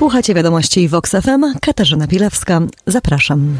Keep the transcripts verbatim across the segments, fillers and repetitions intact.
Słuchacie wiadomości Vox F M. Katarzyna Pilewska. Zapraszam.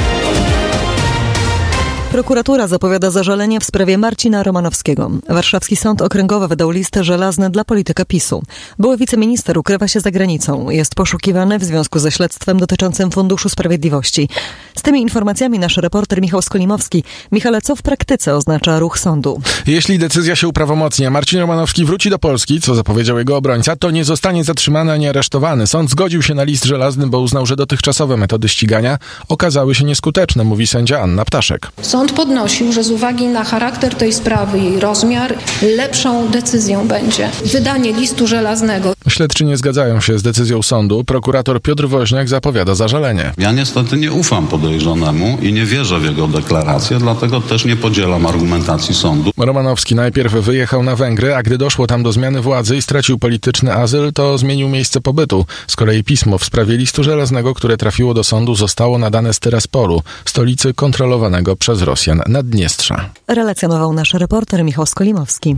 Prokuratura zapowiada zażalenie w sprawie Marcina Romanowskiego. Warszawski Sąd Okręgowy wydał list żelazny dla polityka PiSu. Były wiceminister ukrywa się za granicą. Jest poszukiwany w związku ze śledztwem dotyczącym Funduszu Sprawiedliwości. Z tymi informacjami nasz reporter Michał Skolimowski. Michale, co w praktyce oznacza ruch sądu? Jeśli decyzja się uprawomocni, a Marcin Romanowski wróci do Polski, co zapowiedział jego obrońca, to nie zostanie zatrzymany ani aresztowany. Sąd zgodził się na list żelazny, bo uznał, że dotychczasowe metody ścigania okazały się nieskuteczne, mówi sędzia Anna Ptaszek. Sąd podnosił, że z uwagi na charakter tej sprawy i jej rozmiar, lepszą decyzją będzie wydanie listu żelaznego. Śledczy nie zgadzają się z decyzją sądu. Prokurator Piotr Woźniak zapowiada zażalenie. Ja niestety nie ufam podejrzanemu i nie wierzę w jego deklarację, dlatego też nie podzielam argumentacji sądu. Romanowski najpierw wyjechał na Węgry, a gdy doszło tam do zmiany władzy i stracił polityczny azyl, to zmienił miejsce pobytu. Z kolei pismo w sprawie listu żelaznego, które trafiło do sądu, zostało nadane z Tyraspolu, stolicy kontrolowanego przez Rosjan Naddniestrza. Relacjonował nasz reporter Michał Skolimowski.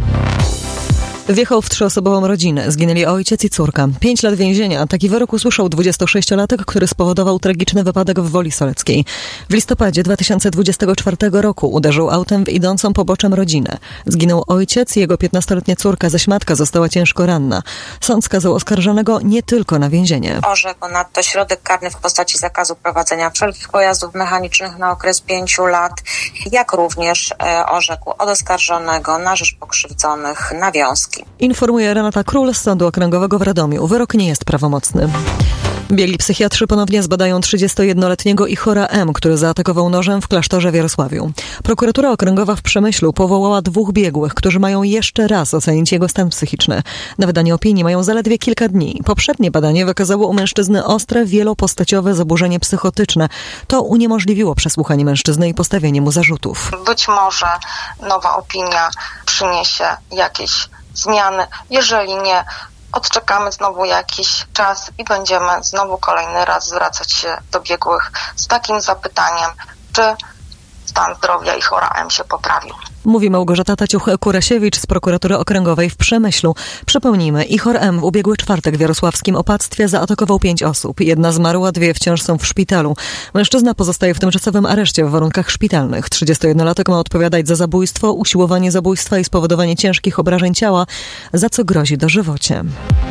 Wjechał w trzyosobową rodzinę. Zginęli ojciec i córka. Pięć lat więzienia. Taki wyrok usłyszał dwudziestosześciolatek, który spowodował tragiczny wypadek w Woli Soleckiej. W listopadzie dwa tysiące dwudziestego czwartego roku uderzył autem w idącą poboczem rodzinę. Zginął ojciec i jego piętnastoletnia córka, zaś matka została ciężko ranna. Sąd skazał oskarżonego nie tylko na więzienie. Orzekł ponadto środek karny w postaci zakazu prowadzenia wszelkich pojazdów mechanicznych na okres pięciu lat, jak również e, orzekł od oskarżonego na rzecz pokrzywdzonych nawiązki. Informuje Renata Król z Sądu Okręgowego w Radomiu. Wyrok nie jest prawomocny. Biegli psychiatrzy ponownie zbadają trzydziestojednoletniego Ichora M., który zaatakował nożem w klasztorze w Jarosławiu. Prokuratura Okręgowa w Przemyślu powołała dwóch biegłych, którzy mają jeszcze raz ocenić jego stan psychiczny. Na wydanie opinii mają zaledwie kilka dni. Poprzednie badanie wykazało u mężczyzny ostre, wielopostaciowe zaburzenie psychotyczne. To uniemożliwiło przesłuchanie mężczyzny i postawienie mu zarzutów. Być może nowa opinia przyniesie jakieś zmiany. Jeżeli nie, odczekamy znowu jakiś czas i będziemy znowu kolejny raz zwracać się do biegłych z takim zapytaniem, czy stan zdrowia Ichora M. się poprawił. Mówi Małgorzata Taciuch-Kurasiewicz z Prokuratury Okręgowej w Przemyślu. Przypomnijmy, Ichor M. w ubiegły czwartek w jarosławskim opactwie zaatakował pięć osób. Jedna zmarła, dwie wciąż są w szpitalu. Mężczyzna pozostaje w tymczasowym areszcie w warunkach szpitalnych. trzydziestojednolatek ma odpowiadać za zabójstwo, usiłowanie zabójstwa i spowodowanie ciężkich obrażeń ciała, za co grozi dożywocie.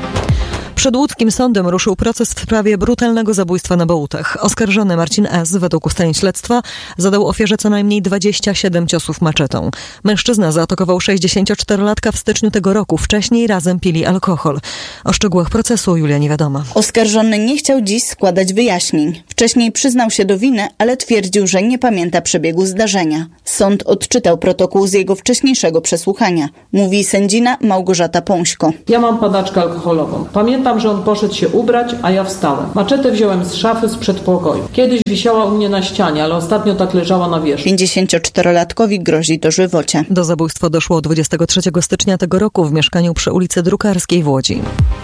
Przed łódzkim sądem ruszył proces w sprawie brutalnego zabójstwa na Bołutach. Oskarżony Marcin S., według ustaleń śledztwa, zadał ofierze co najmniej dwadzieścia siedem ciosów maczetą. Mężczyzna zaatakował sześćdziesięcioczterolatka w styczniu tego roku. Wcześniej razem pili alkohol. O szczegółach procesu Julia Niewiadoma. Oskarżony nie chciał dziś składać wyjaśnień. Wcześniej przyznał się do winy, ale twierdził, że nie pamięta przebiegu zdarzenia. Sąd odczytał protokół z jego wcześniejszego przesłuchania. Mówi sędzina Małgorzata Pąśko. Ja mam padaczkę alkoholową. Pamiętam, że on poszedł się ubrać, a ja wstałem. Maczetę wziąłem z szafy z przedpokoju. Kiedyś wisiała u mnie na ścianie, ale ostatnio tak leżała na wierzchu. pięćdziesięcioczterolatkowi grozi dożywocie. Do zabójstwa doszło dwudziestego trzeciego stycznia tego roku w mieszkaniu przy ulicy Drukarskiej w Łodzi.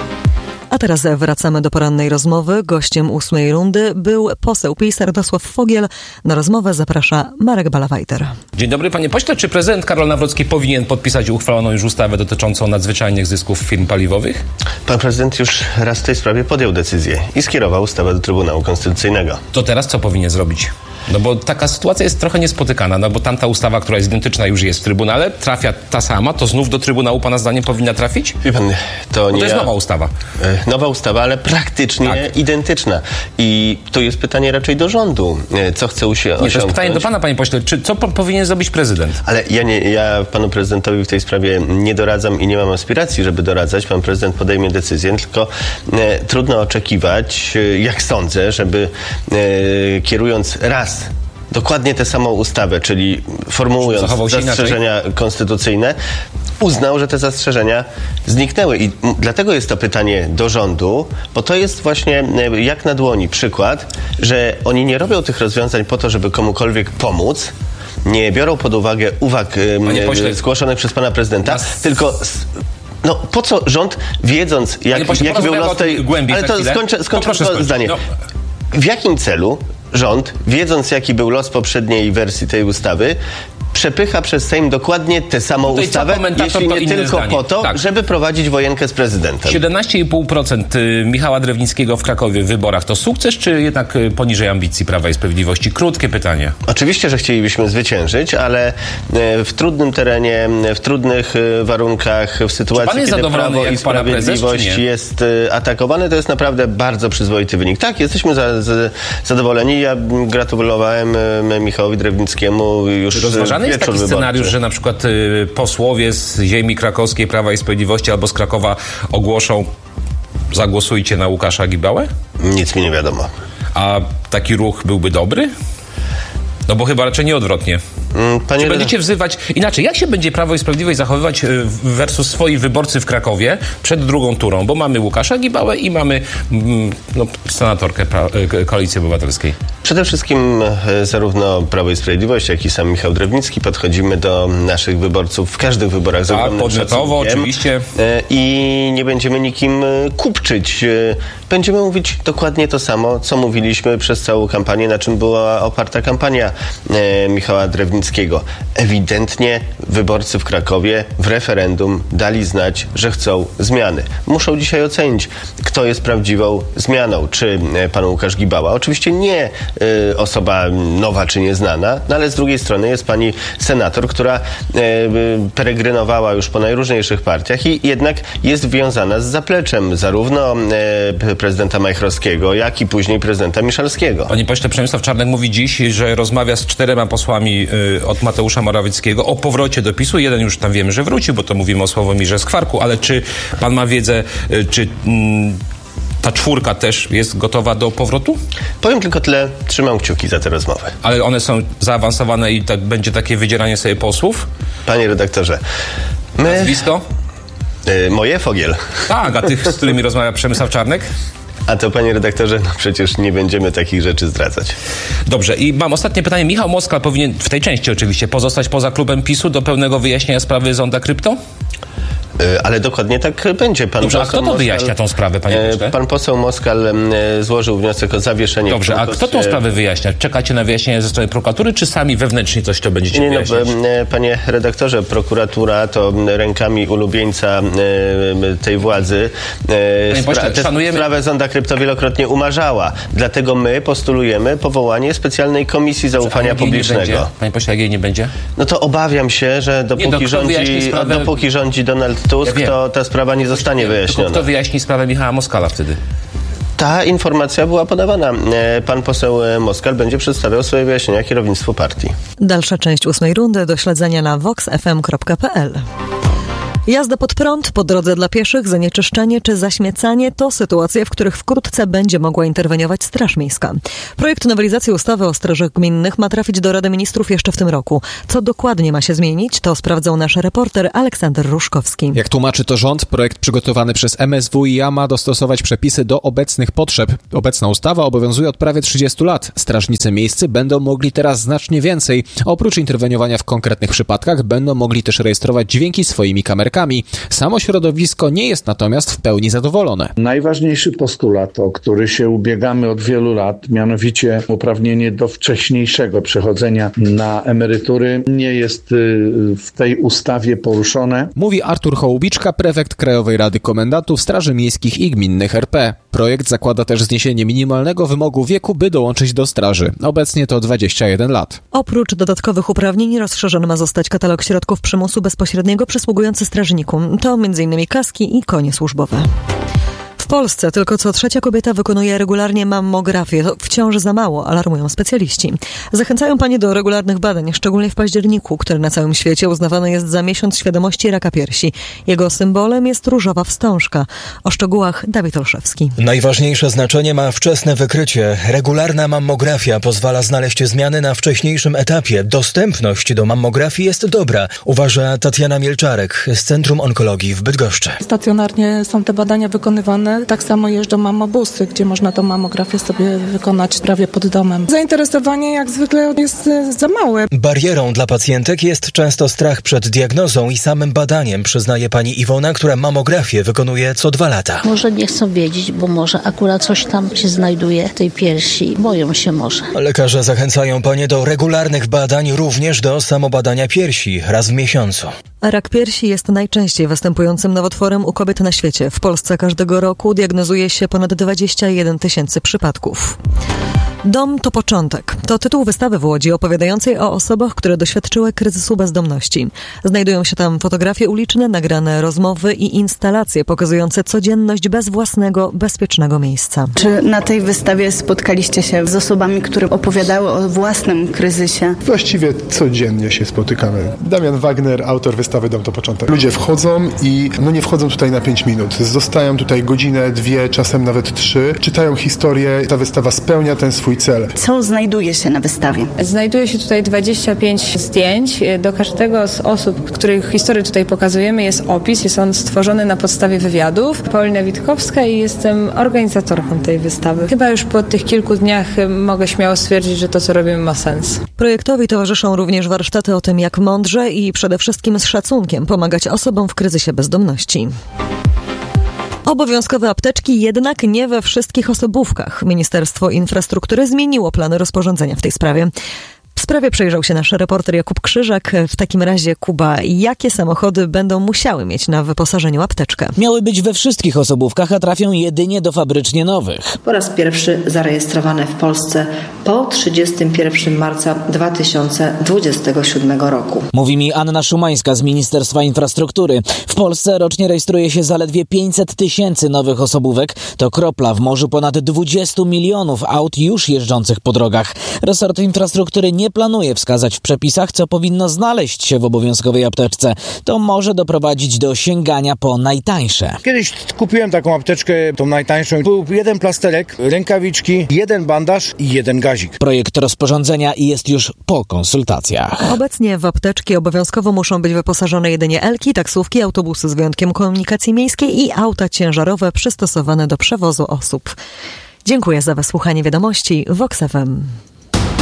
A teraz wracamy do porannej rozmowy. Gościem ósmej rundy był poseł PiS Radosław Fogiel. Na rozmowę zaprasza Marek Balawajter. Dzień dobry, panie pośle. Czy prezydent Karol Nawrocki powinien podpisać uchwaloną już ustawę dotyczącą nadzwyczajnych zysków firm paliwowych? Pan prezydent już raz w tej sprawie podjął decyzję i skierował ustawę do Trybunału Konstytucyjnego. To teraz co powinien zrobić? No bo taka sytuacja jest trochę niespotykana, no bo tamta ustawa, która jest identyczna, już jest w Trybunale, trafia ta sama, to znów do Trybunału pana zdaniem powinna trafić? Wie pan, to nie... to jest nowa ustawa. Nowa ustawa, ale praktycznie tak. identyczna. I to jest pytanie raczej do rządu, co chce się osiągnąć. Nie, to jest pytanie do pana, panie pośle, czy, co po, powinien zrobić prezydent? Ale ja, nie, ja panu prezydentowi w tej sprawie nie doradzam i nie mam aspiracji, żeby doradzać. Pan prezydent podejmie decyzję, tylko e, trudno oczekiwać, e, jak sądzę, żeby e, kierując raz dokładnie tę samą ustawę, czyli formułując zastrzeżenia inaczej. konstytucyjne, uznał, że te zastrzeżenia zniknęły. I dlatego jest to pytanie do rządu, bo to jest właśnie jak na dłoni przykład, że oni nie robią tych rozwiązań po to, żeby komukolwiek pomóc, nie biorą pod uwagę uwag pośle, zgłoszonych przez pana prezydenta, nas... tylko... No po co rząd, wiedząc jak, pośle, jaki był los tej... Głębiej ale to skończę, skończę to skończyć. zdanie. No. W jakim celu rząd, wiedząc jaki był los poprzedniej wersji tej ustawy, przepycha przez Sejm dokładnie tę samą Tutaj ustawę, jeśli nie tylko zdanie. po to, tak. żeby prowadzić wojenkę z prezydentem. siedemnaście i pół procent Michała Drewnickiego w Krakowie w wyborach to sukces, czy jednak poniżej ambicji Prawa i Sprawiedliwości? Krótkie pytanie. Oczywiście, że chcielibyśmy zwyciężyć, ale w trudnym terenie, w trudnych warunkach, w sytuacji, kiedy Prawo i Sprawiedliwość jest atakowane, to jest naprawdę bardzo przyzwoity wynik. Tak, jesteśmy za, z, zadowoleni. Ja gratulowałem Michałowi Drewnickiemu już rozważany jest taki wyborczy. scenariusz, że na przykład y, posłowie z ziemi krakowskiej Prawa i Sprawiedliwości albo z Krakowa ogłoszą: zagłosujcie na Łukasza Gibałę? Nic mi nie wiadomo. A taki ruch byłby dobry? No bo chyba raczej nie odwrotnie. Panie Czy będziecie wzywać... Inaczej, jak się będzie Prawo i Sprawiedliwość zachowywać versus swoi wyborcy w Krakowie przed drugą turą? Bo mamy Łukasza Gibałę i mamy no, senatorkę pra- Koalicji Obywatelskiej. Przede wszystkim zarówno Prawo i Sprawiedliwość, jak i sam Michał Drewnicki podchodzimy do naszych wyborców w każdych wyborach z tak, ogromnym podmiotowo, oczywiście. I nie będziemy nikim kupczyć. Będziemy mówić dokładnie to samo, co mówiliśmy przez całą kampanię, na czym była oparta kampania e, Michała Drewnickiego. Ewidentnie wyborcy w Krakowie w referendum dali znać, że chcą zmiany. Muszą dzisiaj ocenić, kto jest prawdziwą zmianą. Czy e, pan Łukasz Gibała? Oczywiście nie e, osoba nowa czy nieznana, no ale z drugiej strony jest pani senator, która e, peregrynowała już po najróżniejszych partiach i jednak jest wiązana z zapleczem zarówno e, prezydenta Majchrowskiego, jak i później prezydenta Miszalskiego. Panie pośle, Przemysław Czarnek mówi dziś, że rozmawia z czterema posłami y, od Mateusza Morawieckiego o powrocie do PiSu. Jeden już tam wiemy, że wrócił, bo to mówimy o Sławomirze Skwarku, ale czy pan ma wiedzę, y, czy... Mm, ta czwórka też jest gotowa do powrotu? Powiem tylko tyle, trzymam kciuki za te rozmowy. Ale one są zaawansowane i tak będzie takie wydzieranie sobie posłów? Panie redaktorze, my... Nazwisko? Yy, moje Fogiel. Tak, a tych, z którymi rozmawia Przemysław Czarnek? A to, panie redaktorze, no przecież nie będziemy takich rzeczy zdradzać. Dobrze, i mam ostatnie pytanie. Michał Moskal powinien, w tej części oczywiście, pozostać poza klubem PiSu do pełnego wyjaśnienia sprawy Zonda Krypto? Ale dokładnie tak będzie. Pan Dobrze, a kto to Moskal, wyjaśnia tą sprawę, panie pośle? Pan poseł Moskal złożył wniosek o zawieszenie. Dobrze, a kto tą sprawę wyjaśnia? Czekacie na wyjaśnienie ze strony prokuratury, czy sami wewnętrznie coś to będziecie nie, wyjaśniać? No, panie redaktorze, prokuratura to rękami ulubieńca tej władzy panie pośle, spra- szanujemy... sprawę Zonda Krypto wielokrotnie umarzała. Dlatego my postulujemy powołanie specjalnej komisji zaufania publicznego. Panie pośle, jak jej nie będzie? No to obawiam się, że dopóki, nie, no, rządzi, sprawę... dopóki rządzi Donald Tusk, ja to ta sprawa nie zostanie wyjaśniona. Tylko kto wyjaśni sprawę Michała Moskala wtedy? Ta informacja była podawana. Pan poseł Moskal będzie przedstawiał swoje wyjaśnienia kierownictwu partii. Dalsza część ósmej rundy do śledzenia na vox f m kropka p l. Jazda pod prąd, po drodze dla pieszych, zanieczyszczenie czy zaśmiecanie to sytuacje, w których wkrótce będzie mogła interweniować Straż Miejska. Projekt nowelizacji ustawy o strażach gminnych ma trafić do Rady Ministrów jeszcze w tym roku. Co dokładnie ma się zmienić, to sprawdzał nasz reporter Aleksander Ruszkowski. Jak tłumaczy to rząd, projekt przygotowany przez M S W i A ma dostosować przepisy do obecnych potrzeb. Obecna ustawa obowiązuje od prawie trzydziestu lat. Strażnicy miejscy będą mogli teraz znacznie więcej. Oprócz interweniowania w konkretnych przypadkach będą mogli też rejestrować dźwięki swoimi kamerkami. Samo środowisko nie jest natomiast w pełni zadowolone. Najważniejszy postulat, o który się ubiegamy od wielu lat, mianowicie uprawnienie do wcześniejszego przechodzenia na emerytury, nie jest w tej ustawie poruszone. Mówi Artur Hołubiczka, prefekt Krajowej Rady Komendantów Straży Miejskich i Gminnych R P. Projekt zakłada też zniesienie minimalnego wymogu wieku, by dołączyć do straży. Obecnie to dwadzieścia jeden lat. Oprócz dodatkowych uprawnień rozszerzony ma zostać katalog środków przymusu bezpośredniego przysługujący strażnikom. To między innymi kaski i konie służbowe. W Polsce tylko co trzecia kobieta wykonuje regularnie mammografię. To wciąż za mało, alarmują specjaliści. Zachęcają panie do regularnych badań, szczególnie w październiku, który na całym świecie uznawany jest za miesiąc świadomości raka piersi. Jego symbolem jest różowa wstążka. O szczegółach Dawid Olszewski. Najważniejsze znaczenie ma wczesne wykrycie. Regularna mammografia pozwala znaleźć zmiany na wcześniejszym etapie. Dostępność do mammografii jest dobra, uważa Tatiana Mielczarek z Centrum Onkologii w Bydgoszczy. Stacjonarnie są te badania wykonywane ale tak samo jeżdżą mamobusy, gdzie można tą mamografię sobie wykonać prawie pod domem. Zainteresowanie jak zwykle jest za małe. Barierą dla pacjentek jest często strach przed diagnozą i samym badaniem, przyznaje pani Iwona, która mamografię wykonuje co dwa lata. Może nie chcą wiedzieć, bo może akurat coś tam się znajduje w tej piersi. Boją się może. Lekarze zachęcają panie do regularnych badań, również do samobadania piersi raz w miesiącu. Rak piersi jest najczęściej występującym nowotworem u kobiet na świecie. W Polsce każdego roku diagnozuje się ponad dwadzieścia jeden tysięcy przypadków. Dom to początek. To tytuł wystawy w Łodzi opowiadającej o osobach, które doświadczyły kryzysu bezdomności. Znajdują się tam fotografie uliczne, nagrane rozmowy i instalacje pokazujące codzienność bez własnego, bezpiecznego miejsca. Czy na tej wystawie spotkaliście się z osobami, które opowiadały o własnym kryzysie? Właściwie codziennie się spotykamy. Damian Wagner, autor wystawy Dom to początek. Ludzie wchodzą i no nie wchodzą tutaj na pięć minut. Zostają tutaj godzinę, dwie, czasem nawet trzy. Czytają historię. Ta wystawa spełnia ten swój cel. Co znajduje się na wystawie? Znajduje się tutaj dwadzieścia pięć zdjęć. Do każdego z osób, których historię tutaj pokazujemy, jest opis. Jest on stworzony na podstawie wywiadów. Paulina Witkowska i jestem organizatorką tej wystawy. Chyba już po tych kilku dniach mogę śmiało stwierdzić, że to, co robimy, ma sens. Projektowi towarzyszą również warsztaty o tym, jak mądrze i przede wszystkim z szacunkiem pomagać osobom w kryzysie bezdomności. Obowiązkowe apteczki jednak nie we wszystkich osobówkach. Ministerstwo Infrastruktury zmieniło plany rozporządzenia w tej sprawie. W sprawie przejrzał się nasz reporter Jakub Krzyżak. W takim razie, Kuba, jakie samochody będą musiały mieć na wyposażeniu apteczkę? Miały być we wszystkich osobówkach, a trafią jedynie do fabrycznie nowych. Po raz pierwszy zarejestrowane w Polsce po trzydziestego pierwszego marca dwa tysiące dwudziestego siódmego roku. Mówi mi Anna Szumańska z Ministerstwa Infrastruktury. W Polsce rocznie rejestruje się zaledwie pięćset tysięcy nowych osobówek. To kropla w morzu ponad dwudziestu milionów aut już jeżdżących po drogach. Resort Infrastruktury nie planuje wskazać w przepisach, co powinno znaleźć się w obowiązkowej apteczce. To może doprowadzić do sięgania po najtańsze. Kiedyś kupiłem taką apteczkę, tą najtańszą. Był jeden plasterek, rękawiczki, jeden bandaż i jeden gazik. Projekt rozporządzenia jest już po konsultacjach. Obecnie w apteczki obowiązkowo muszą być wyposażone jedynie elki, taksówki, autobusy z wyjątkiem komunikacji miejskiej i auta ciężarowe przystosowane do przewozu osób. Dziękuję za wysłuchanie wiadomości Vox F M.